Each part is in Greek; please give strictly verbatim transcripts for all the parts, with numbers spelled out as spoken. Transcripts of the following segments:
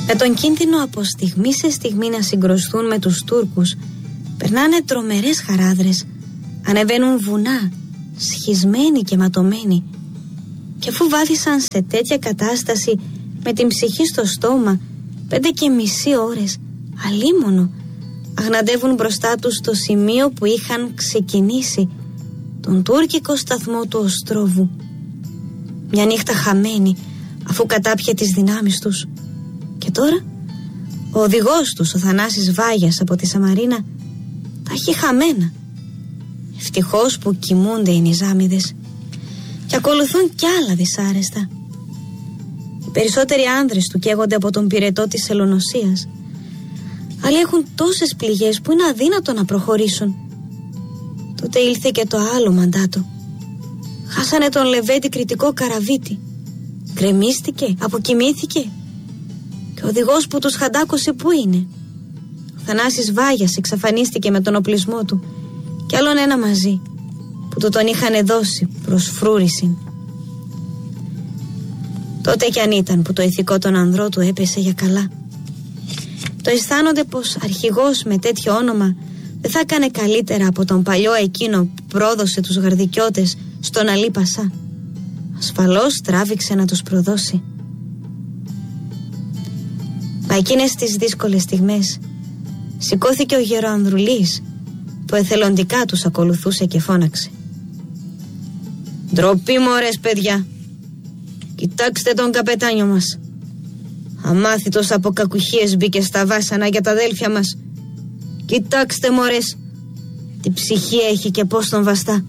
Με τον κίνδυνο από στιγμή σε στιγμή να συγκρουστούν με τους Τούρκους, περνάνε τρομερές χαράδρες, ανεβαίνουν βουνά, σχισμένοι και ματωμένοι, και αφού βάθησαν σε τέτοια κατάσταση με την ψυχή στο στόμα πέντε και μισή ώρες, αλίμονο, αγναντεύουν μπροστά τους το σημείο που είχαν ξεκινήσει, τον τουρκικό σταθμό του Οστρόβου. Μια νύχτα χαμένη, αφού κατάπιε τις δυνάμεις τους. Και τώρα ο οδηγός τους, ο Θανάσης Βάγιας από τη Σαμαρίνα, τα έχει χαμένα. Ευτυχώς που κοιμούνται οι νιζάμιδες και ακολουθούν κι άλλα δυσάρεστα. Οι περισσότεροι άνδρες του καίγονται από τον πυρετό της ελονοσίας. Άλλοι έχουν τόσες πληγές που είναι αδύνατο να προχωρήσουν. Τότε ήλθε και το άλλο μαντάτο. Χάσανε τον Λεβέντη Κρητικό Καραβίτη. Γκρεμίστηκε, αποκοιμήθηκε. Και ο οδηγός που τους χαντάκωσε πού είναι? Ο Θανάσης Βάγιας εξαφανίστηκε με τον οπλισμό του, κι άλλον ένα μαζί που του τον είχαν δώσει προς φρούρηση. Τότε κι αν ήταν που το ηθικό των ανδρών του έπεσε για καλά. Το αισθάνονται πως αρχηγός με τέτοιο όνομα δεν θα έκανε καλύτερα από τον παλιό εκείνο που πρόδωσε τους γαρδικιώτες στον Αλή Πασά. Ασφαλώς τράβηξε να τους προδώσει. Μα εκείνες τις δύσκολες στιγμές σηκώθηκε ο Γεροανδρουλής, που εθελοντικά τους ακολουθούσε, και φώναξε: «Ντροπή μωρές παιδιά! Κοιτάξτε τον καπετάνιο μας! Αμάθητος από κακουχίες μπήκε στα βάσανα για τα αδέλφια μας. Κοιτάξτε μωρές, τι ψυχή έχει και πώς τον βαστά!»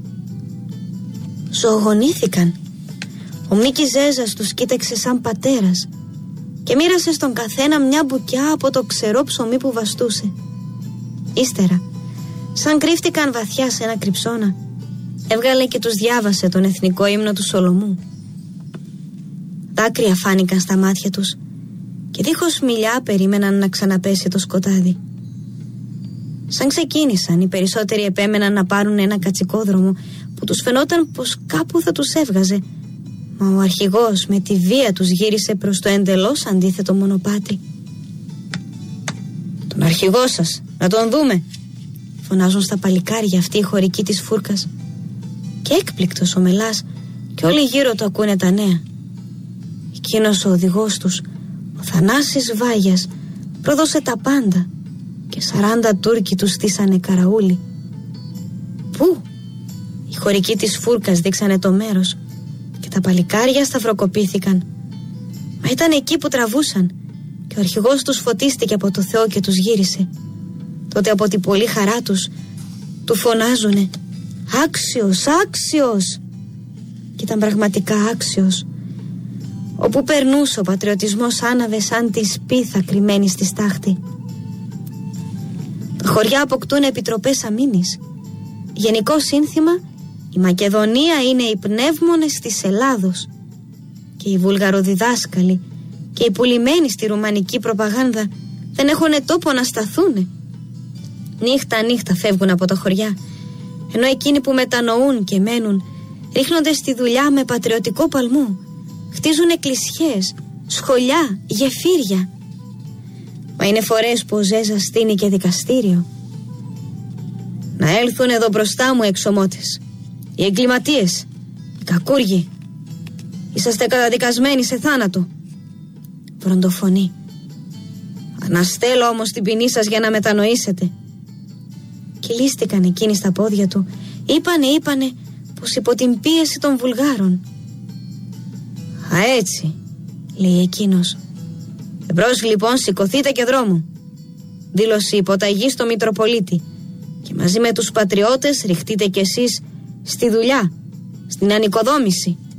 Ζωογονήθηκαν. Ο Μίκης Ζέζας τους κοίταξε σαν πατέρας και μοίρασε στον καθένα μια μπουκιά από το ξερό ψωμί που βαστούσε. Ύστερα, σαν κρύφτηκαν βαθιά σε ένα κρυψώνα, έβγαλε και τους διάβασε τον εθνικό ύμνο του Σολομού. Δάκρυα φάνηκαν στα μάτια τους και δίχως μιλιά περίμεναν να ξαναπέσει το σκοτάδι. Σαν ξεκίνησαν, οι περισσότεροι επέμεναν να πάρουν ένα κατσικόδρομο που τους φαινόταν πως κάπου θα τους έβγαζε, μα ο αρχηγός με τη βία τους γύρισε προς το εντελώς αντίθετο μονοπάτι. «Τον αρχηγό σας, να τον δούμε», φωνάζουν στα παλικάρια αυτοί οι χωρικοί της φούρκας. Και έκπληκτος ο Μελάς και όλοι γύρω του ακούνε τα νέα. Εκείνος ο οδηγός τους, ο Θανάσης Βάγιας, πρόδωσε τα πάντα και σαράντα Τούρκοι τους στήσανε καραούλι. Πού? Οι χωρικοί της φούρκας δείξανε το μέρος και τα παλικάρια σταυροκοπήθηκαν. Μα ήταν εκεί που τραβούσαν και ο αρχηγός τους φωτίστηκε από το Θεό και τους γύρισε. Τότε από την πολύ χαρά τους του φωνάζουνε: «Άξιος, άξιος!» Και ήταν πραγματικά άξιος. Όπου περνούσε ο πατριωτισμός άναβε σαν τη σπίθα κρυμμένη στη στάχτη. Τα χωριά αποκτούν επιτροπές αμήνης. Γενικό σύνθημα: η Μακεδονία είναι οι πνεύμονες της Ελλάδος. Και οι βουλγαροδιδάσκαλοι και οι πουλημένοι στη ρουμανική προπαγάνδα δεν έχουν τόπο να σταθούνε. Νύχτα νύχτα φεύγουν από τα χωριά, ενώ εκείνοι που μετανοούν και μένουν ρίχνονται στη δουλειά με πατριωτικό παλμό. Χτίζουν εκκλησιές, σχολιά, γεφύρια. Μα είναι φορές που ο Ζέζας στείνει και δικαστήριο. «Να έλθουν εδώ μπροστά μου εξωμότες, οι εγκληματίες, οι κακούργοι. Είσαστε καταδικασμένοι σε θάνατο», βροντοφωνεί. «Αναστέλω όμως την ποινή σας για να μετανοήσετε». Κυλίστηκαν εκείνοι στα πόδια του. Είπανε, είπανε πως υπό την πίεση των Βουλγάρων. «Α, έτσι», λέει εκείνος. «Εμπρός λοιπόν, σηκωθείτε και δρόμο. Δήλωση υποταγή στο Μητροπολίτη και μαζί με τους πατριώτες ριχτείτε κι εσείς στη δουλειά, στην ανοικοδόμηση».